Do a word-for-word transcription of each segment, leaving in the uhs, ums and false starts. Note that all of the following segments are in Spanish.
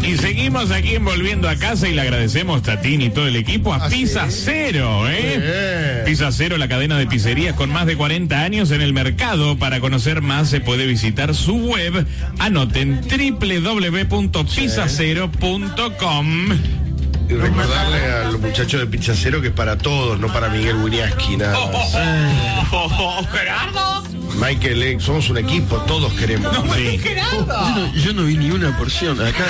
Y seguimos aquí en Volviendo a Casa y le agradecemos, Tatín y todo el equipo, a ¿Ah, Pizza sí? Cero, ¿eh? Bien. Pizza Cero, la cadena de pizzerías con más de cuarenta años en el mercado. Para conocer más se puede visitar su web. Anoten doble u doble u doble u punto pizza cero punto com. Y recordarle a los muchachos de Pizza Cero que es para todos, no para Miguel Winiaski, nada Oh, más. oh, oh, oh, oh, Gerardo. Michael, eh, somos un equipo, todos queremos. No me Sí. di Gerardo. Yo no, yo no vi ni una porción. Acá,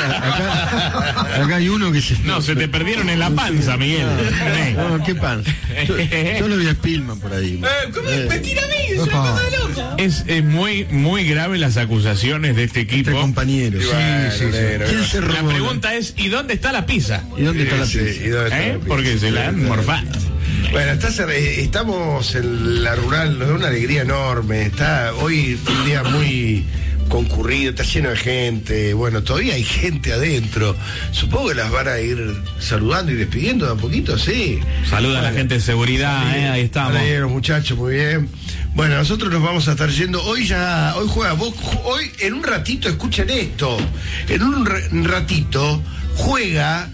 acá, acá hay uno que se. No, se te perdieron en la panza, Miguel. Sí. No, qué pan. Yo, yo lo vi a Spillman por ahí. ¿Cómo Eh, me tira a mí? Es una opa. cosa de loco. Es, es muy, muy grave las acusaciones de este equipo. Entre compañeros. Y Sí, bueno, sí, sí. negro, ¿Quién no. se robó? La pregunta es, ¿y dónde está la pizza? ¿Y dónde está la Sí, pizza? ¿y dónde está ¿Eh? la pizza? Porque se la han morfado. Bueno, estás, eh, estamos en la rural, nos da una alegría enorme. Está, hoy fue un día muy concurrido, está lleno de gente. Bueno, todavía hay gente adentro. Supongo que las van a ir saludando y despidiendo de a poquito, sí. Saluda a la Bueno, gente de seguridad, eh, ahí estamos. Ahí los muchachos, muy bien. Bueno, nosotros nos vamos a estar yendo. Hoy ya, hoy juega vos, hoy en un ratito, escuchen esto. En un re- ratito juega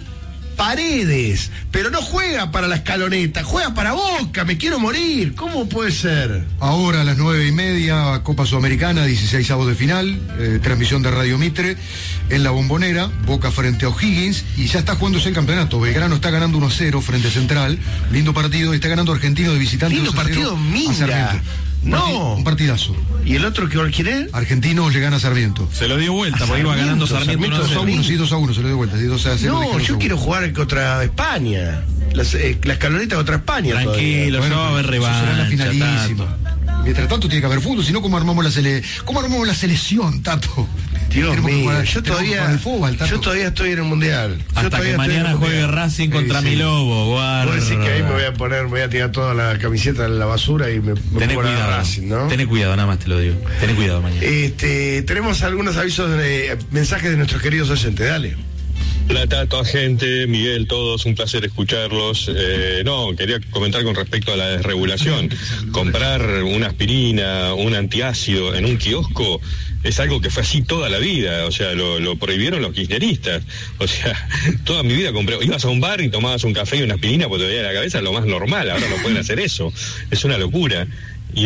Paredes, pero no juega para la Escaloneta, juega para Boca, me quiero morir. ¿Cómo puede ser? Ahora a las nueve y media, Copa Sudamericana, dieciséis avos de final, eh, transmisión de Radio Mitre, en la Bombonera, Boca frente a O'Higgins, y ya está jugándose el campeonato. Belgrano está ganando uno a cero frente a Central, lindo partido, y está ganando Argentino de visitante. Lindo dos a cero partido, a Minga. Sarmiento. Un No. parti- Un partidazo. ¿Y el otro que quién es? Argentinos le gana a Sarmiento. Se lo dio vuelta, porque iba ganando Sarmiento uno a dos a cero. uno, sí, dos a uno, se lo dio vuelta, sí, dos a cero. No, yo quiero jugar contra España. La, eh, la Escaloneta contra España. Tranquilo, Bueno, yo va a haber eso será la revancha, finalísima. Mientras tanto tiene que haber fútbol, si no, ¿cómo armamos la sele... ¿Cómo armamos la selección, Tato? Dios Tenemos que mío, jugar- yo tenemos que todavía, jugar al fútbol, Tato. yo todavía estoy en el mundial. Yo Hasta todavía que estoy en mañana el juegue mundial. Racing Sí, contra sí. mi lobo, guarda. Vos decís que ahí me voy a poner, me voy a tirar toda la camiseta en la basura y me, me Tené pongo la cuidado, Racing, ¿no? Tené cuidado, nada más te lo digo. Tené cuidado mañana. Este, tenemos algunos avisos, de, mensajes de nuestros queridos oyentes, dale. Hola Tato, gente, Miguel, todos, un placer escucharlos. Eh, no, quería comentar con respecto a la desregulación. Comprar una aspirina, un antiácido en un kiosco es algo que fue así toda la vida, o sea, lo, lo prohibieron los kirchneristas. O sea, toda mi vida compré, ibas a un bar y tomabas un café y una aspirina porque te dolía la cabeza, lo más normal, ahora no pueden hacer eso, es una locura. Y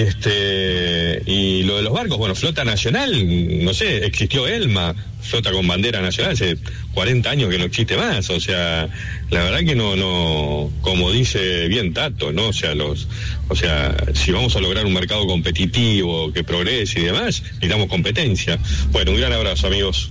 este y lo de los barcos, bueno, flota nacional, no sé, existió Elma, flota con bandera nacional, hace cuarenta años que no existe más, o sea, la verdad que no, no, como dice bien Tato, ¿no? O sea, los, o sea, si vamos a lograr un mercado competitivo, que progrese y demás, necesitamos competencia. Bueno, un gran abrazo, amigos.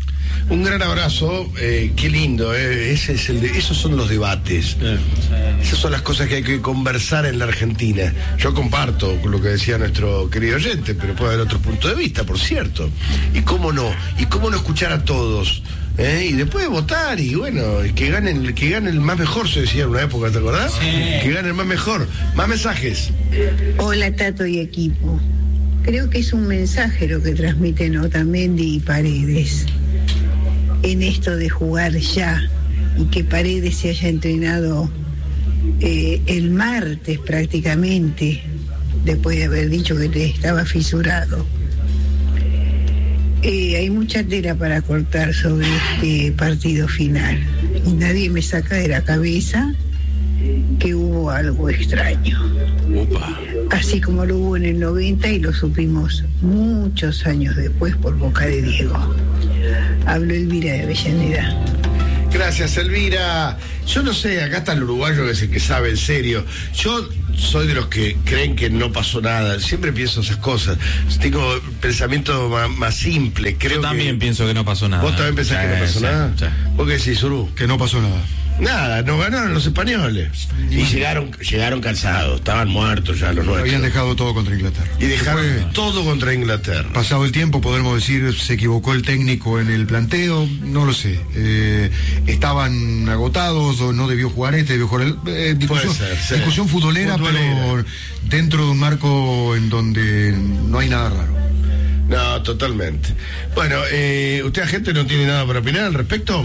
Un gran abrazo, eh, qué lindo, eh, ese es el de, esos son los debates. Esas son las cosas que hay que conversar en la Argentina. Yo comparto con lo que decía nuestro querido oyente, pero puede haber otro punto de vista, por cierto. Y cómo no, y cómo no escuchar a todos. ¿eh? Y después votar, y bueno, que ganen, que gane el más mejor, se decía en una época, ¿te acordás? Sí. Que gane el más mejor. Más mensajes. Hola Tato y equipo. Creo que es un mensaje lo que transmiten Otamendi y Paredes en esto de jugar ya, y que Paredes se haya entrenado eh, el martes prácticamente, después de haber dicho que te estaba fisurado. Eh, hay mucha tela para cortar sobre este partido final, y nadie me saca de la cabeza que hubo algo extraño. Upa. Así como lo hubo en el noventa y lo supimos muchos años después por boca de Diego. Hablo Elvira de Avellaneda. Gracias, Elvira. Yo no sé, acá está el uruguayo que es el que sabe en serio. Yo soy de los que creen que no pasó nada. Siempre pienso esas cosas. Tengo pensamiento más, más simple. Creo Yo también que... pienso que no pasó nada. ¿Vos también pensás Sí, que no pasó sí, nada? sí. ¿Vos qué decís, Uru? Que no pasó nada. Nada, nos ganaron los españoles. Y llegaron, llegaron cansados, estaban muertos ya los nuestros. Habían dejado todo contra Inglaterra. Y dejaron Después, todo contra Inglaterra. pasado el tiempo, podremos decir, se equivocó el técnico en el planteo, no lo sé. Eh, estaban agotados, o no debió jugar este, debió jugar el... eh, discusión, Puede ser, sí. discusión futbolera, Futbolera. pero dentro de un marco en donde no hay nada raro. No, totalmente. Bueno, eh, ¿usted, agente, no tiene nada para opinar al respecto?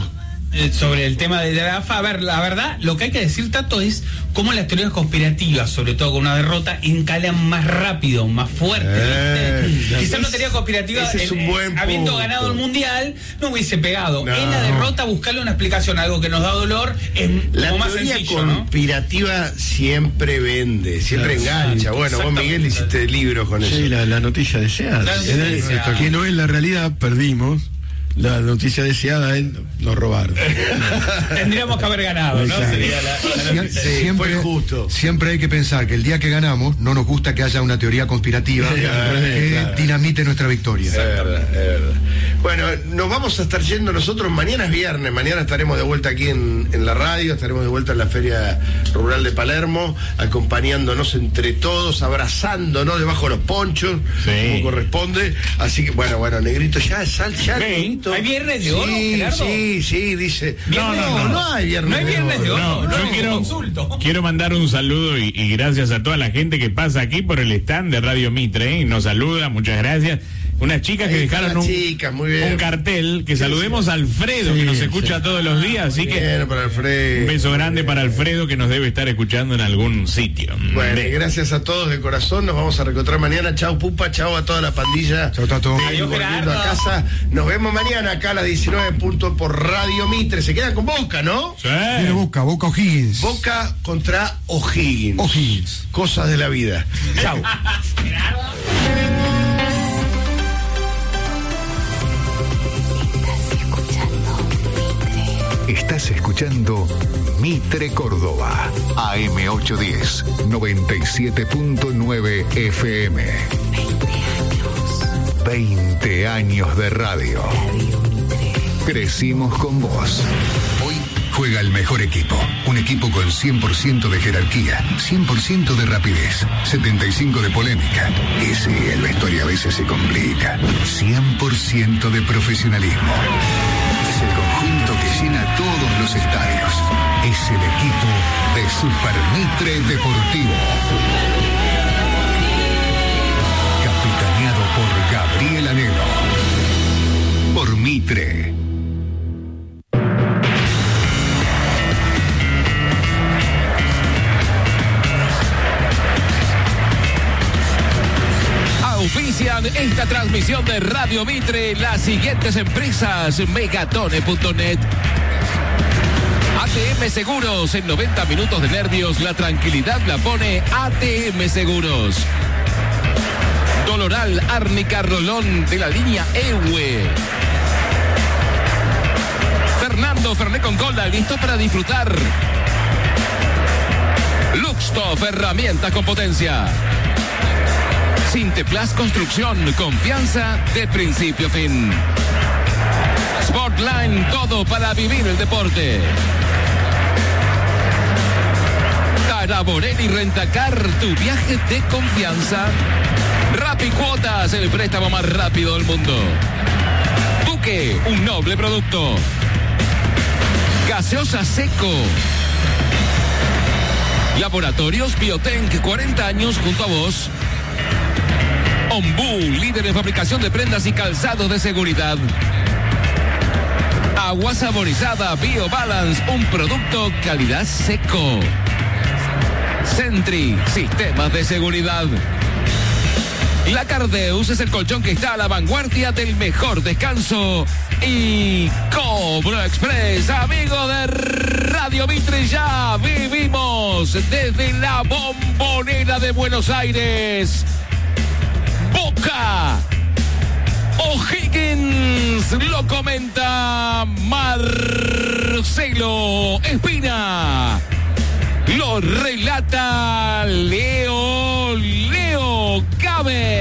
eh, sobre el tema de la A F A. A ver, la verdad, lo que hay que decir, Tato, es cómo las teorías conspirativas, sobre todo con una derrota, encalan más rápido, más fuerte. Eh, Quizás una teoría conspirativa, ese es un eh, buen habiendo punto. ganado el Mundial, no hubiese pegado. No. En la derrota, buscarle una explicación a algo que nos da dolor es La como más teoría sencillo, ¿no? conspirativa siempre vende, siempre Claro, engancha. Bueno, vos, Miguel, hiciste libros con eso. Sí, la, la noticia deseada. La noticia Eh, deseada. Que no es la realidad, perdimos. La noticia deseada es nos robaron. Tendríamos que haber ganado, ¿no? Exacto. Sería la, la Sie- noticia. Sí, siempre, fue justo. siempre hay que pensar que el día que ganamos no nos gusta que haya una teoría conspirativa Sí, al revés, que claro. dinamite nuestra victoria. Es verdad, es verdad. Bueno, nos vamos a estar yendo nosotros. Mañana es viernes, mañana estaremos de vuelta aquí en, en la radio, estaremos de vuelta en la Feria Rural de Palermo, acompañándonos entre todos, abrazándonos debajo de los ponchos, Sí. como corresponde. Así que, bueno, bueno, Negrito, ya, sal, ya, Sí. Negrito. ¿Hay viernes de oro, Sí, Gerardo? sí, sí, dice. ¿Viernes no, de no, oro? no hay viernes No hay viernes de oro. No, no, yo quiero, consulto. quiero mandar un saludo y, y gracias a toda la gente que pasa aquí por el stand de Radio Mitre, ¿eh? Y nos saluda, muchas gracias. Unas chicas que Ahí están dejaron las un, chicas, muy bien. un cartel, que saludemos a Alfredo, que Sí, nos sí. escucha todos los días, así que Bien, para Alfredo. un beso grande para Alfredo que nos debe estar escuchando en algún sitio. Bueno, Ve. y gracias a todos de corazón. Nos vamos a reencontrar mañana. Chao, Pupa. Chao a toda la pandilla. Chao, Tato. de Adiós, Volviendo Gerardo. a casa. Nos vemos mañana acá a las diecinueve puntos por Radio Mitre. Se quedan con Boca, ¿no? Sí. Viene Boca, Boca O'Higgins. Boca contra O'Higgins. O'Higgins. Cosas de la vida. Chao. Estás escuchando Mitre Córdoba, A M ochocientos diez, noventa y siete punto nueve F M. veinte años de radio. Crecimos con vos. Hoy juega el mejor equipo. Un equipo con cien por ciento de jerarquía, cien por ciento de rapidez, setenta y cinco por ciento de polémica. Y sí, el vestuario a veces se complica. cien por ciento de profesionalismo. Es el conjunto que llena todos los estadios. Es el equipo de Super Mitre Deportivo. Capitaneado por Gabriel Anelo. Por Mitre. Auspician esta transmisión de Radio Mitre las siguientes empresas: Megatone punto net, A T M Seguros. En noventa minutos de nervios, la tranquilidad la pone A T M Seguros. Doloral Árnica Rolón de la línea E W E. Fernando Ferné con Cola, listo para disfrutar. Luxtoff, herramientas con potencia. Sinteplas Construcción, confianza de principio a fin. Sportline, todo para vivir el deporte. Taraborelli Rentacar, tu viaje de confianza. Rappi Cuotas, el préstamo más rápido del mundo. Duque, un noble producto. Gaseosa Seco. Laboratorios Biotenc, cuarenta años junto a vos. Ombú, líder en fabricación de prendas y calzados de seguridad. Agua saborizada BioBalance, un producto calidad Seco. Sentry, sistemas de seguridad. La Cardeus es el colchón que está a la vanguardia del mejor descanso. Y Cobro Express, amigo de Radio Mitre, ya vivimos desde la Bombonera de Buenos Aires. Boca O'Higgins, lo comenta Marcelo Espina. Lo relata Leo, Leo Cabe.